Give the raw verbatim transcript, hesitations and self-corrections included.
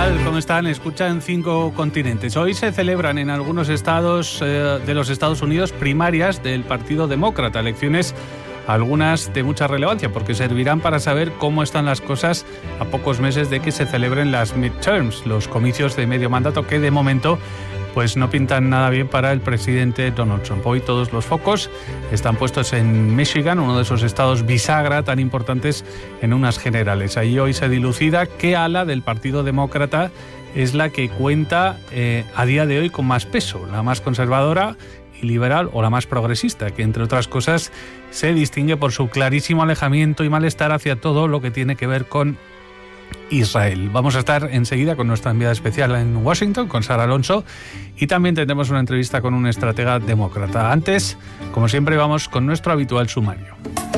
tal? ¿Cómo están? Escuchan cinco continentes. Hoy se celebran en algunos estados eh, de los Estados Unidos primarias del Partido Demócrata, elecciones algunas de mucha relevancia porque servirán para saber cómo están las cosas a pocos meses de que se celebren las midterms, los comicios de medio mandato que de momento pues no pintan nada bien para el presidente Donald Trump. Hoy todos los focos están puestos en Michigan, uno de esos estados bisagra tan importantes en unas generales. Allí hoy se dilucida qué ala del Partido Demócrata es la que cuenta eh, a día de hoy con más peso, la más conservadora y liberal o la más progresista, que entre otras cosas se distingue por su clarísimo alejamiento y malestar hacia todo lo que tiene que ver con Israel. Vamos a estar enseguida con nuestra enviada especial en Washington, con Sara Alonso, y también tendremos una entrevista con un estratega demócrata. Antes, como siempre, vamos con nuestro habitual sumario.